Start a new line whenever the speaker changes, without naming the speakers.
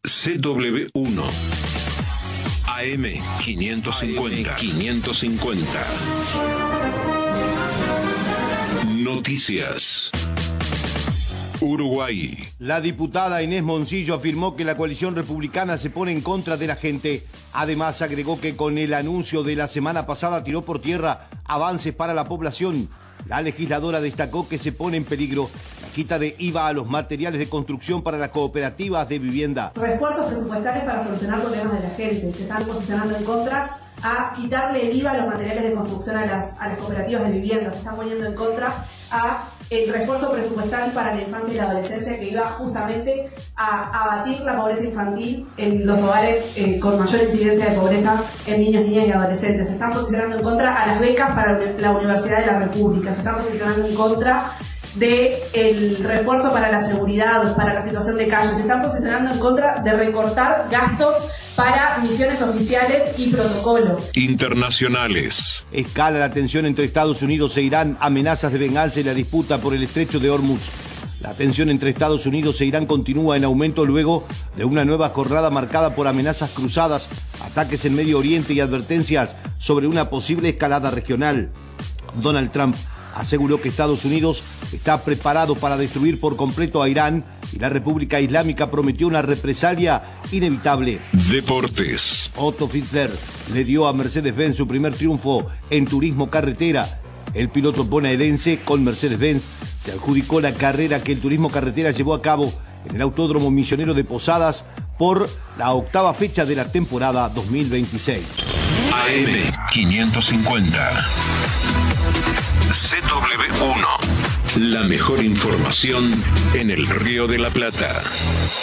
CW1 AM 550. Noticias. Uruguay.
La diputada Inés Moncillo afirmó que la coalición republicana se pone en contra de la gente. Además, agregó que con el anuncio de la semana pasada tiró por tierra avances para la población. La legisladora destacó que se pone en peligro la quita de IVA a los materiales de construcción para las cooperativas de vivienda.
Refuerzos presupuestarios para solucionar problemas de la gente. Se están posicionando en contra a quitarle el IVA a los materiales de construcción a las cooperativas de vivienda. Se están poniendo en contra a el refuerzo presupuestario para la infancia y la adolescencia que iba justamente a abatir la pobreza infantil en los hogares con mayor incidencia de pobreza en niños, niñas y adolescentes. Se están posicionando en contra a las becas para la Universidad de la República. Se están posicionando en contra del refuerzo para la seguridad, para la situación de calle. Se están posicionando en contra de recortar gastos para misiones oficiales y protocolo.
Internacionales.
Escala la tensión entre Estados Unidos e Irán, amenazas de venganza y la disputa por el estrecho de Hormuz. La tensión entre Estados Unidos e Irán continúa en aumento luego de una nueva jornada marcada por amenazas cruzadas, ataques en Medio Oriente y advertencias sobre una posible escalada regional. Donald Trump aseguró que Estados Unidos está preparado para destruir por completo a Irán y la República Islámica prometió una represalia inevitable.
Deportes.
Otto Fitzler le dio a Mercedes-Benz su primer triunfo en turismo carretera. El piloto bonaerense con Mercedes-Benz se adjudicó la carrera que el turismo carretera llevó a cabo en el Autódromo Misionero de Posadas por la octava fecha de la temporada 2026.
AM 550. CW1. La mejor información en el Río de la Plata.